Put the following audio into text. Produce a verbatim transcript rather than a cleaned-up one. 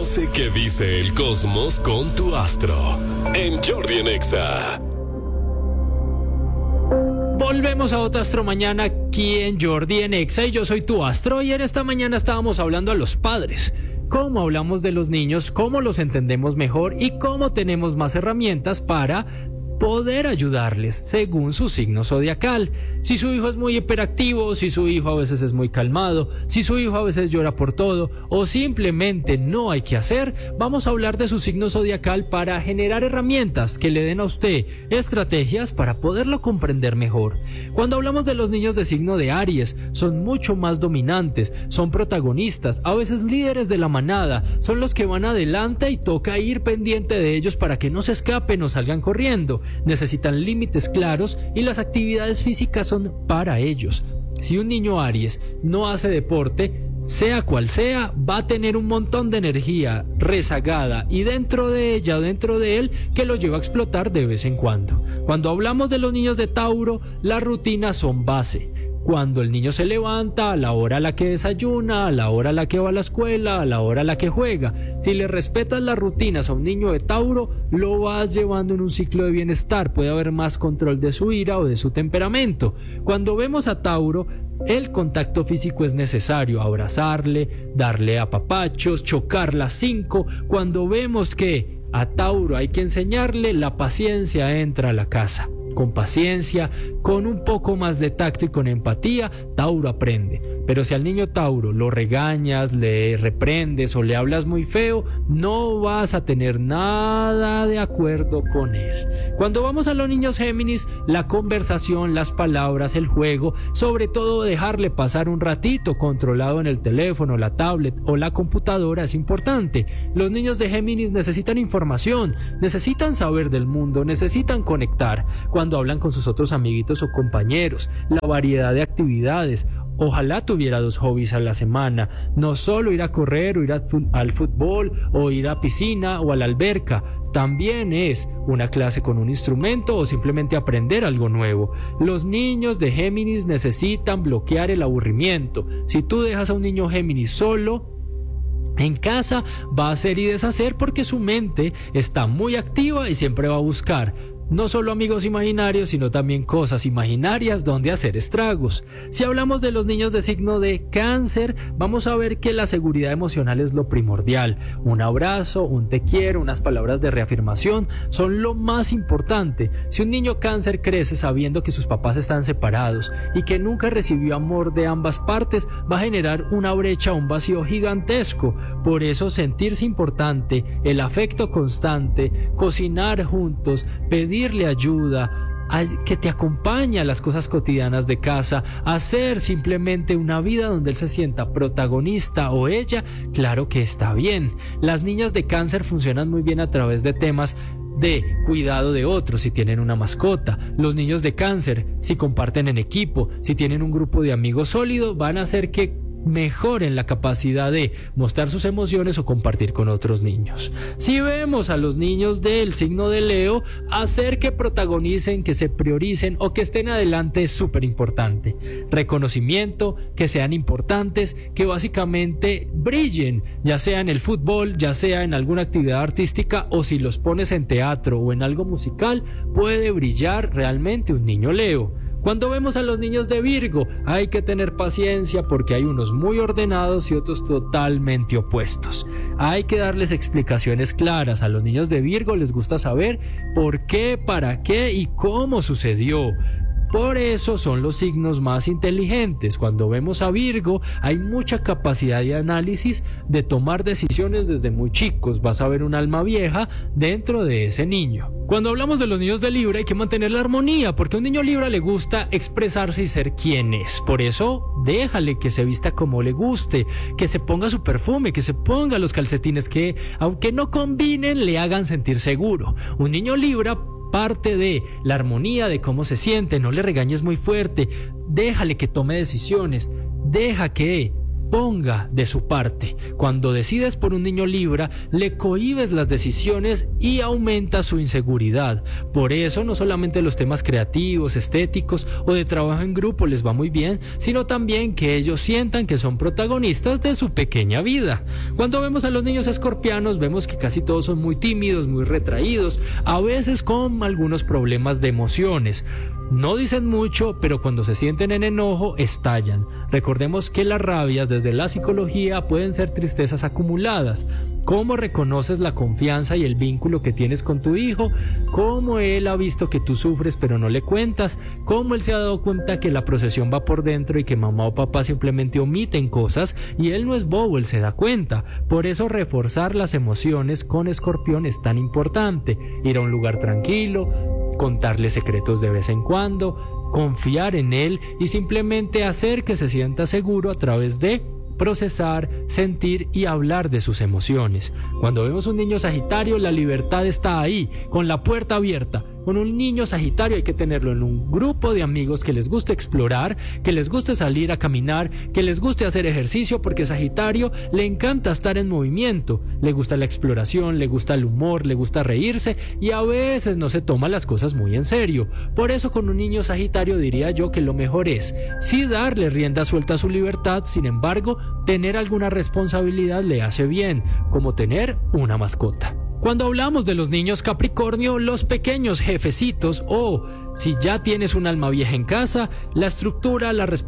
Conoce qué dice el cosmos con tu astro en Jordi en Exa. Volvemos a otro Astro Mañana aquí en Jordi en Exa y yo soy tu astro, y en esta mañana estábamos hablando a los padres. Cómo hablamos de los niños, cómo los entendemos mejor y cómo tenemos más herramientas para poder ayudarles según su signo zodiacal. Si su hijo es muy hiperactivo, si su hijo a veces es muy calmado, si su hijo a veces llora por todo o simplemente no hay que hacer, vamos a hablar de su signo zodiacal para generar herramientas que le den a usted estrategias para poderlo comprender mejor. Cuando hablamos de los niños de signo de Aries, son mucho más dominantes, son protagonistas, a veces líderes de la manada, son los que van adelante y toca ir pendiente de ellos para que no se escapen o salgan corriendo. Necesitan límites claros y las actividades físicas son para ellos. Si un niño Aries no hace deporte, sea cual sea, va a tener un montón de energía rezagada y dentro de ella o dentro de él que lo lleva a explotar de vez en cuando. Cuando hablamos de los niños de Tauro, las rutinas son base. Cuando el niño se levanta, a la hora a la que desayuna, a la hora a la que va a la escuela, a la hora a la que juega. Si le respetas las rutinas a un niño de Tauro, lo vas llevando en un ciclo de bienestar. Puede haber más control de su ira o de su temperamento. Cuando vemos a Tauro, el contacto físico es necesario, abrazarle, darle apapachos, chocar las cinco. Cuando vemos que a Tauro hay que enseñarle, la paciencia entra a la casa. Con paciencia, con un poco más de tacto y con empatía, Tauro aprende. Pero si al niño Tauro lo regañas, le reprendes o le hablas muy feo, no vas a tener nada de acuerdo con él. Cuando vamos a los niños Géminis, la conversación, las palabras, el juego, sobre todo dejarle pasar un ratito controlado en el teléfono, la tablet o la computadora es importante. Los niños de Géminis necesitan información, necesitan saber del mundo, necesitan conectar. Cuando hablan con sus otros amiguitos o compañeros, la variedad de actividades. Ojalá tuviera dos hobbies a la semana, no solo ir a correr o ir a, al fútbol o ir a piscina o a la alberca. También es una clase con un instrumento o simplemente aprender algo nuevo. Los niños de Géminis necesitan bloquear el aburrimiento. Si tú dejas a un niño Géminis solo en casa, va a hacer y deshacer porque su mente está muy activa y siempre va a buscar no solo amigos imaginarios, sino también cosas imaginarias donde hacer estragos. Si hablamos de los niños de signo de Cáncer, vamos a ver que la seguridad emocional es lo primordial. Un abrazo, un te quiero, unas palabras de reafirmación son lo más importante. Si un niño Cáncer crece sabiendo que sus papás están separados y que nunca recibió amor de ambas partes, va a generar una brecha, un vacío gigantesco. Por eso sentirse importante, el afecto constante, cocinar juntos, pedir pedirle ayuda, que te acompañe a las cosas cotidianas de casa, hacer simplemente una vida donde él se sienta protagonista o ella, claro que está bien. Las niñas de Cáncer funcionan muy bien a través de temas de cuidado de otros, si tienen una mascota. Los niños de Cáncer, si comparten en equipo, si tienen un grupo de amigos sólido, van a hacer que mejoren la capacidad de mostrar sus emociones o compartir con otros niños. Si vemos a los niños del signo de Leo, hacer que protagonicen, que se prioricen o que estén adelante es súper importante. Reconocimiento, que sean importantes, que básicamente brillen, ya sea en el fútbol, ya sea en alguna actividad artística o si los pones en teatro o en algo musical, puede brillar realmente un niño Leo. Cuando vemos a los niños de Virgo, hay que tener paciencia porque hay unos muy ordenados y otros totalmente opuestos. Hay que darles explicaciones claras. A los niños de Virgo les gusta saber por qué, para qué y cómo sucedió. Por eso son los signos más inteligentes. Cuando vemos a Virgo, hay mucha capacidad de análisis, de tomar decisiones desde muy chicos. Vas a ver un alma vieja dentro de ese niño. Cuando hablamos de los niños de Libra, hay que mantener la armonía, porque a un niño Libra le gusta expresarse y ser quien es. Por eso, déjale que se vista como le guste, que se ponga su perfume, que se ponga los calcetines que, aunque no combinen, le hagan sentir seguro. Un niño Libra parte de la armonía, de cómo se siente. No le regañes muy fuerte, déjale que tome decisiones, deja que ponga de su parte. Cuando decides por un niño Libra, le cohibes las decisiones y aumenta su inseguridad. Por eso no solamente los temas creativos, estéticos o de trabajo en grupo les va muy bien, sino también que ellos sientan que son protagonistas de su pequeña vida. Cuando vemos a los niños escorpianos, vemos que casi todos son muy tímidos, muy retraídos, a veces con algunos problemas de emociones. No dicen mucho, pero cuando se sienten en enojo, estallan. Recordemos que las rabias desde la psicología pueden ser tristezas acumuladas. ¿Cómo reconoces la confianza y el vínculo que tienes con tu hijo? ¿Cómo él ha visto que tú sufres pero no le cuentas? ¿Cómo él se ha dado cuenta que la procesión va por dentro y que mamá o papá simplemente omiten cosas y él no es bobo, él se da cuenta? Por eso reforzar las emociones con Escorpión es tan importante. Ir a un lugar tranquilo, contarle secretos de vez en cuando, confiar en él y simplemente hacer que se sienta seguro a través de procesar, sentir y hablar de sus emociones. Cuando vemos un niño Sagitario, la libertad está ahí, con la puerta abierta. Con un niño Sagitario hay que tenerlo en un grupo de amigos que les guste explorar, que les guste salir a caminar, que les guste hacer ejercicio, porque Sagitario le encanta estar en movimiento, le gusta la exploración, le gusta el humor, le gusta reírse y a veces no se toma las cosas muy en serio. Por eso con un niño Sagitario diría yo que lo mejor es sí darle rienda suelta a su libertad, sin embargo, tener alguna responsabilidad le hace bien, como tener una mascota. Cuando hablamos de los niños Capricornio, los pequeños jefecitos o, si ya tienes un alma vieja en casa, la estructura, la responsabilidad